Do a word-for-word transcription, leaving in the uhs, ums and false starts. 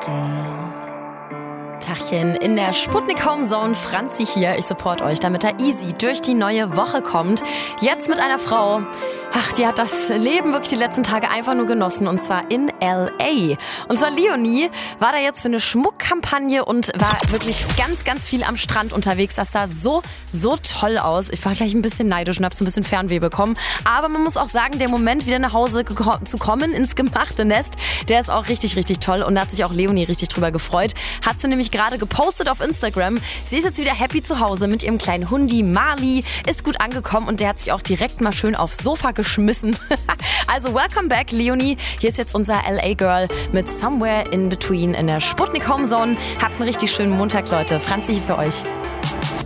Tachchen in der Sputnik Homezone. Franzi hier. Ich support euch, damit er easy durch die neue Woche kommt. Jetzt mit einer Frau. Ach, die hat das Leben wirklich die letzten Tage einfach nur genossen. Und zwar in L A. Und zwar Leonie war da jetzt für eine Schmuckkampagne und war wirklich ganz, ganz viel am Strand unterwegs. Das sah so, so toll aus. Ich war gleich ein bisschen neidisch und habe so ein bisschen Fernweh bekommen. Aber man muss auch sagen, der Moment, wieder nach Hause geko- zu kommen, ins gemachte Nest, der ist auch richtig, richtig toll. Und da hat sich auch Leonie richtig drüber gefreut. Hat sie nämlich gerade gepostet auf Instagram. Sie ist jetzt wieder happy zu Hause mit ihrem kleinen Hundi Marley. Ist gut angekommen und der hat sich auch direkt mal schön aufs Sofa geschmissen. Also welcome back, Leonie. Hier ist jetzt unser L A-Girl mit Somewhere in Between in der Sputnik Homezone. Habt einen richtig schönen Montag, Leute. Franzi hier für euch.